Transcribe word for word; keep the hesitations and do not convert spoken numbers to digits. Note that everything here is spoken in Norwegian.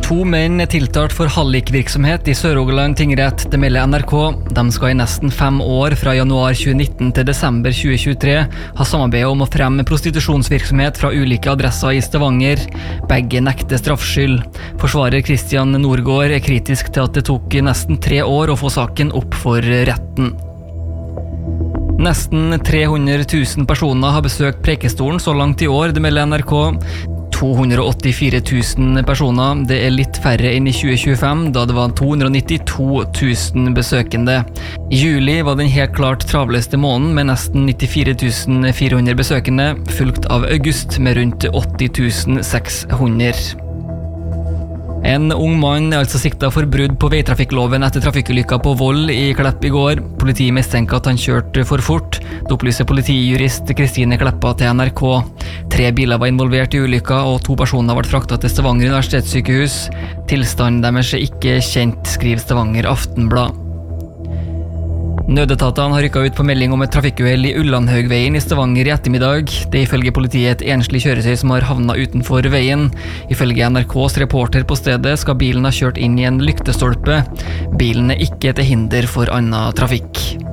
To menn er tiltalt for hallikvirksomhet i Sør-Rogaland tingrett, det melder N R K. De skal i nesten fem år, fra januar tjue nitten til desember tjue tjuetre, ha samarbeidet om å fremme prostitusjonsvirksomhet fra ulike adresser i Stavanger. Begge nekter straffskyld. Forsvarer Christian Nordgård er kritisk til at det tok nesten tre år å få saken opp for retten. Nesten tre hundre tusen personer har besøkt Preikestolen så langt i år, det melder N R K. to hundre og åttifire tusen personer, det er litt færre enn i tjue tjuefem, da det var to hundre og nittito tusen besøkende. I juli var den helt klart travleste måneden med nesten nittifire tusen fire hundre besøkende, fulgt av august med rundt åtti tusen seks hundre. En ung mann er altså siktet for brudd på veitrafikkloven etter trafikkulykka på Voll i Klepp i går. Politiet mistenker at han kjørte for fort. Det opplyser politijurist Kristine Kleppa til N R K. Tre biler var involvert i ulykka, og to personer ble fraktet til Stavanger universitetssykehus. Tilstanden deres er ikke kjent, skriver Stavanger Aftenblad. Nødetatene har rykket ut på melding om et trafikkuhell i Ullandhaugveien i Stavanger i ettermiddag. Det er ifølge politiet et enslig kjøretøy som har havnet utenfor veien. Ifølge N R K's reporter på stedet skal bilen ha kjørt inn i en lyktestolpe. Bilen er ikke til hinder for annen trafikk.